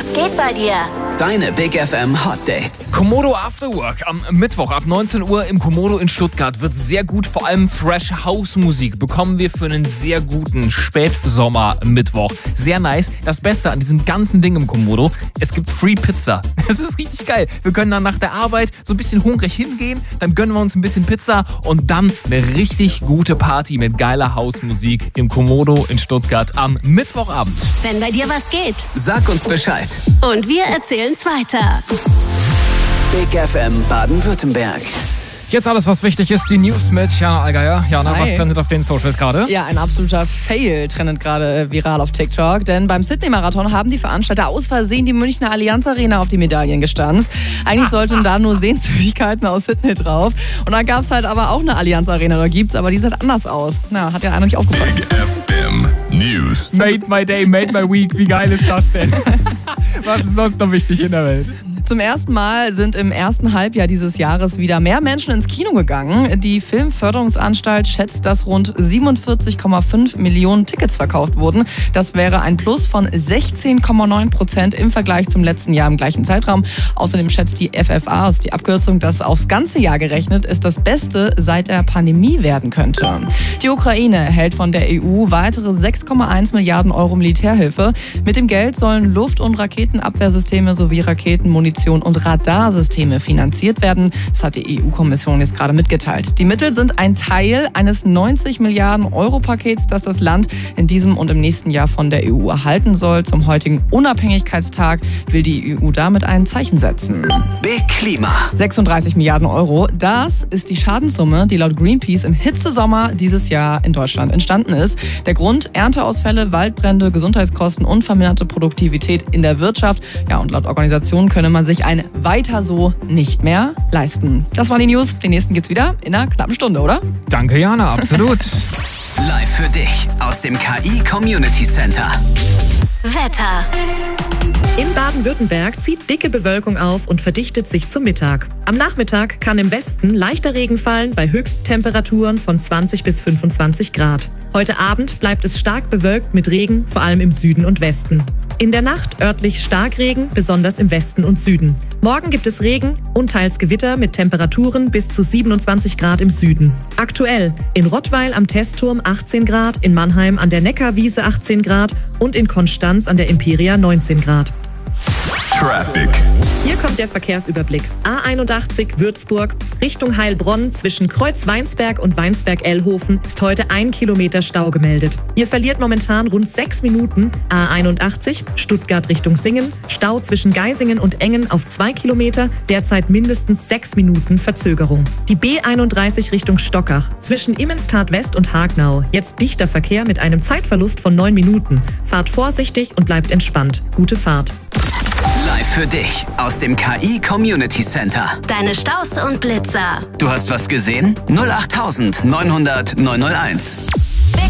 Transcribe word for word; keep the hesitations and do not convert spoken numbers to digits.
Was geht bei dir? Deine Big F M Hot Dates. Komodo After Work am Mittwoch ab neunzehn Uhr im Komodo in Stuttgart wird sehr gut. Vor allem Fresh House Musik bekommen wir für einen sehr guten Spätsommer-Mittwoch. Sehr nice. Das Beste an diesem ganzen Ding im Komodo, es gibt Free Pizza. Das ist richtig geil. Wir können dann nach der Arbeit so ein bisschen hungrig hingehen, dann gönnen wir uns ein bisschen Pizza und dann eine richtig gute Party mit geiler Hausmusik im Komodo in Stuttgart am Mittwochabend. Wenn bei dir was geht. Sag uns Bescheid. Und wir erzählen's weiter. Big F M Baden-Württemberg. Jetzt alles, was wichtig ist, die News mit Jana Allgeier. Jana, Hi. was trendet auf den Socials gerade? Ja, ein absoluter Fail trendet gerade viral auf TikTok, denn beim Sydney-Marathon haben die Veranstalter aus Versehen die Münchner Allianz Arena auf die Medaillen gestanzt. Eigentlich sollten da nur Sehenswürdigkeiten aus Sydney drauf. Und dann gab es halt aber auch eine Allianz Arena, oder gibt's, aber die sieht anders aus. Na, hat ja einer nicht aufgepasst. Big F M News. Made my day, made my week. Wie geil ist das denn? Was ist sonst noch wichtig in der Welt? Zum ersten Mal sind im ersten Halbjahr dieses Jahres wieder mehr Menschen ins Kino gegangen. Die Filmförderungsanstalt schätzt, dass rund siebenundvierzig Komma fünf Millionen Tickets verkauft wurden. Das wäre ein Plus von sechzehn Komma neun Prozent im Vergleich zum letzten Jahr im gleichen Zeitraum. Außerdem schätzt die F F A, ist die Abkürzung, dass aufs ganze Jahr gerechnet es das Beste seit der Pandemie werden könnte. Die Ukraine erhält von der E U weitere sechs Komma eins Milliarden Euro Militärhilfe. Mit dem Geld sollen Luft- und Raketenabwehrsysteme sowie Raketen, Munition und Radarsysteme finanziert werden. Das hat die E U-Kommission jetzt gerade mitgeteilt. Die Mittel sind ein Teil eines neunzig Milliarden Euro Pakets, das das Land in diesem und im nächsten Jahr von der E U erhalten soll. Zum heutigen Unabhängigkeitstag will die E U damit ein Zeichen setzen. Big Klima. sechsunddreißig Milliarden Euro, das ist die Schadenssumme, die laut Greenpeace im Hitzesommer dieses Jahr in Deutschland entstanden ist. Der Grund: Ernteausfälle, Waldbrände, Gesundheitskosten und verminderte Produktivität in der Wirtschaft. Ja, und laut Organisation könne man sich ein Weiter so nicht mehr leisten. Das waren die News. Die nächsten gibt's wieder in einer knappen Stunde, oder? Danke, Jana, absolut. Live für dich aus dem K I Community Center. Wetter. In Baden-Württemberg zieht dicke Bewölkung auf und verdichtet sich zum Mittag. Am Nachmittag kann im Westen leichter Regen fallen bei Höchsttemperaturen von zwanzig bis fünfundzwanzig Grad. Heute Abend bleibt es stark bewölkt mit Regen, vor allem im Süden und Westen. In der Nacht örtlich Starkregen, besonders im Westen und Süden. Morgen gibt es Regen und teils Gewitter mit Temperaturen bis zu siebenundzwanzig Grad im Süden. Aktuell in Rottweil am Testturm achtzehn Grad, in Mannheim an der Neckarwiese achtzehn Grad und in Konstanz an der Imperia neunzehn Grad. Traffic. Hier kommt der Verkehrsüberblick. A einundachtzig Würzburg Richtung Heilbronn zwischen Kreuz-Weinsberg und Weinsberg-Ellhofen ist heute ein Kilometer Stau gemeldet. Ihr verliert momentan rund sechs Minuten. A einundachtzig Stuttgart Richtung Singen, Stau zwischen Geisingen und Engen auf zwei Kilometer, derzeit mindestens sechs Minuten Verzögerung. Die B einunddreißig Richtung Stockach zwischen Immenstadt West und Hagnau, jetzt dichter Verkehr mit einem Zeitverlust von neun Minuten. Fahrt vorsichtig und bleibt entspannt. Gute Fahrt. Live für dich aus dem K I Community Center. Deine Staus und Blitzer. Du hast was gesehen? null acht neunhundert neunhunderт neunhunderteins.